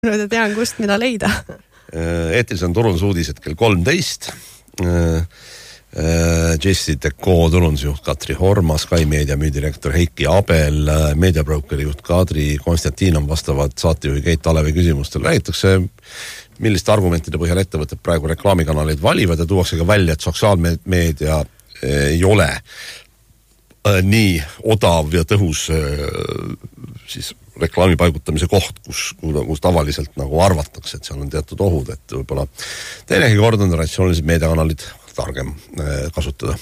ja tean, kust mida leida. Eetris on turundusuudised kell 13. Jessi Deco turundusjuht Katri Horma, Sky Media müüdirektor Heiki Abel, meediabrokeri juht Kadri Konstantin on vastavad saatejuhi Keit Alevi küsimustel. Räägitakse, milliste argumentide põhjal ettevõtted praegu reklaamikanaleid valivad ja tuuakse ka välja, et sotsiaalmeedia ei ole nii odav ja tõhus siis reklaami paigutamise koht, kus tavaliselt nagu arvatakse, et seal on teatud ohud, et võib-olla teinegi kord on traditsioonilised meediakanalid targem kasutada.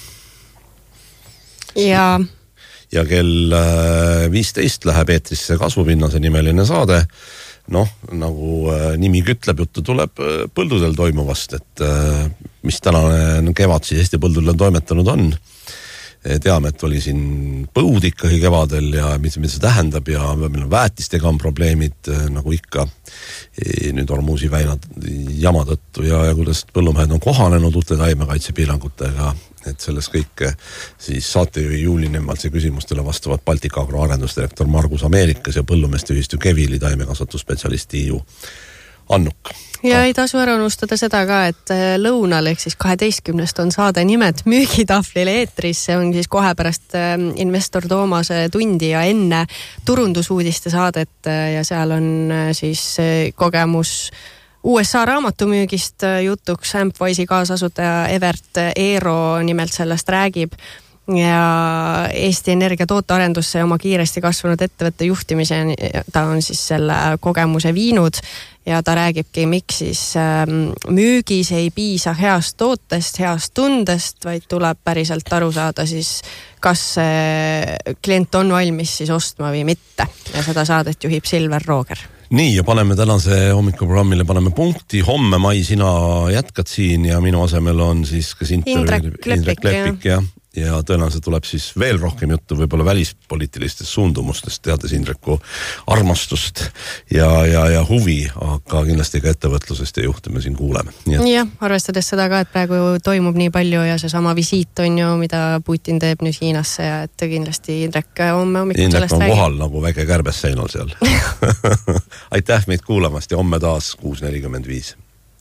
Ja kell 15 läheb eetrisse Kasvupinnase nimeline saade. Nagu nimi kütleb, juttu tuleb põldudel toimuvast, et mis tänane kevad siis Eesti põldudel toimetanud on. Teame, et oli siin põud ikkagi kevadel ja mis see tähendab ja meil on väetistega on probleemid nagu ikka nüüd Ormuusi väina jama tõttu ja kuidas põllumehed on kohanenud uute taimekaitsepiirangutega, et selles kõik siis saatejuhi Juuli Nemmaltse küsimustele vastavad Baltika Agro arendusdirektor Margus Ameerikas ja põllumeeste ühistu Kevili taimekasvatusspetsialist Tiiu Annuk. Ja ei tasu ära unustada seda ka, et lõunal ehk siis 12. on saade nimed müügitahvlile eetris. See on siis kohe pärast investor Toomase tundi ja enne turundusuudiste saadet ja seal on siis kogemus USA raamatumüügist jutuks. Ampwise'i kaasasutaja Evert Eero nimelt sellest räägib ja Eesti Energia tootearendusse oma kiiresti kasvanud ettevõtte juhtimise ta on siis selle kogemuse viinud ja ta räägibki, miks siis müügis ei piisa heast tootest, heast tundest, vaid tuleb päriselt aru saada siis, kas klient on valmis siis ostma või mitte. Ja seda saadet juhib Silver Rooger. Nii, ja paneme tänase hommikuprogrammile, paneme punkti. Homme, Mai, sina jätkad siin ja minu asemel on siis kas Indrek Lepik ja tõenäoliselt tuleb siis veel rohkem juttu võib-olla välispoliitilistest suundumustest, teades Indreku armastust ja huvi, aga kindlasti ka ettevõtlusest ja juhte me siin kuuleme. Jah, arvestades seda ka, et praegu toimub nii palju ja see sama visiit on ju, mida Putin teeb nüüd Hiinasse ja et kindlasti Indrek homme hommikul sellest räägib. Indrek on kohal nagu väike kärbes seinal seal. Aitäh meid kuulamast ja homme taas 6.45.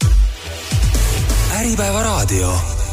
Äripäeva raadio.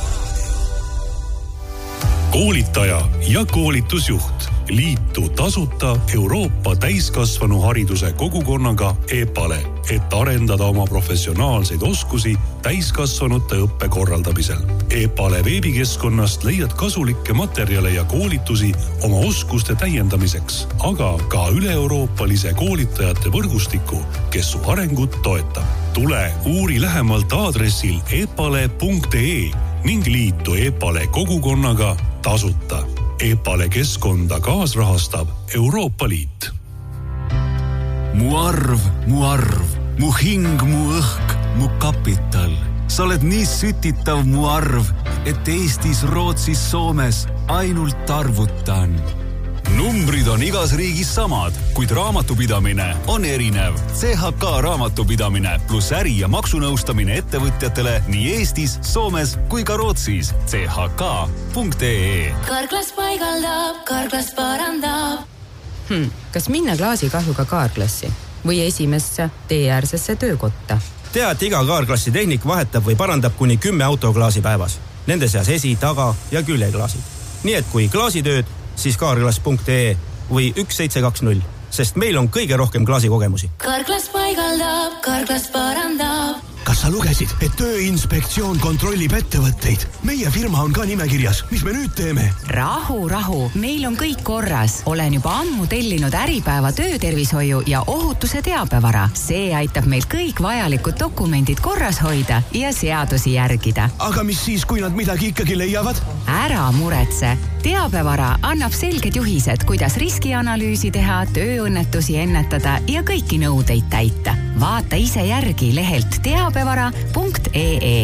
Koolitaja ja koolitusjuht. Liitu tasuta Euroopa täiskasvanu hariduse kogukonnaga EPALE, et arendada oma professionaalseid oskusi täiskasvanute õppe korraldamisel. EPALE veebikeskkonnast leiad kasulikke materjale ja koolitusi oma oskuste täiendamiseks, aga ka üle-euroopalise koolitajate võrgustiku, kes su arengut toetab. Tule uuri lähemalt aadressil epale.ee ning liitu EPALE kogukonnaga tasuta. EPALE keskkonda kaasrahastab Euroopa Liit. Mu arv, mu hing, mu õhk, mu kapital. Sa oled nii sütitav mu arv, et Eestis, Rootsis, Soomes ainult arvutan. Numbrid on igas riigis samad, kuid raamatupidamine on erinev. CHK raamatupidamine plus äri- ja maksunõustamine ettevõtjatele nii Eestis, Soomes kui ka Rootsis. chk.ee Karklas paigaldab, Karklas parandab. Kas minna klaasikahjuga kaarklassi või esimesse teeäärsesse töökotta? Tea, et iga kaarklassi tehnik vahetab või parandab kuni 10 autoklaasi päevas. Nende seas esi, taga ja küljeklaasid. Nii et kui klaasitööd, siis kaarklas.ee või 1720, sest meil on kõige rohkem klaasikogemusi. Karklas paigaldab, Karklas parandab. Kas sa lugesid, et Tööinspektsioon kontrollib ettevõtteid? Meie firma on ka nimekirjas. Mis me nüüd teeme? Rahu. Meil on kõik korras. Olen juba ammu tellinud Äripäeva töötervishoiu ja ohutuse teabevara. See aitab meil kõik vajalikud dokumendid korras hoida ja seadusi järgida. Aga mis siis, kui nad midagi ikkagi leiavad? Ära muretse. Teabevara annab selged juhised, kuidas riskianalüüsi teha, tööõnnetusi ennetada ja kõiki nõudeid täita. Vaata ise järgi lehelt teabevara.ee.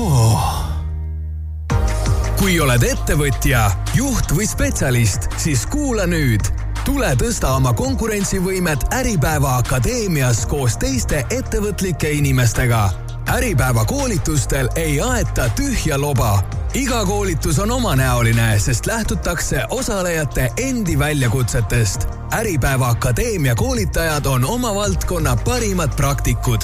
Kui oled ettevõtja, juht või spetsialist, siis kuula nüüd. Tule tõsta oma konkurentsivõimet Äripäeva Akadeemias koos teiste ettevõtlike inimestega. Äripäeva koolitustel ei aeta tühja loba. Iga koolitus on omanäoline, sest lähtutakse osalejate endi väljakutsetest. Äripäeva Akadeemia koolitajad on oma valdkonna parimad praktikud.